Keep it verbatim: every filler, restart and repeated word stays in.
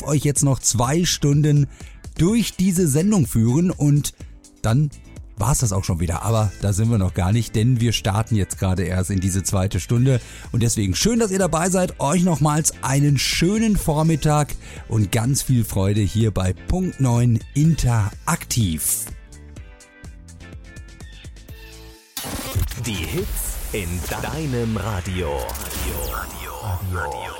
euch jetzt noch zwei Stunden durch diese Sendung führen und dann war es das auch schon wieder. Aber da sind wir noch gar nicht, denn wir starten jetzt gerade erst in diese zweite Stunde. Und deswegen schön, dass ihr dabei seid. Euch nochmals einen schönen Vormittag und ganz viel Freude hier bei Punkt neun Interaktiv. Die Hits in deinem Radio. Radio. Radio. Radio.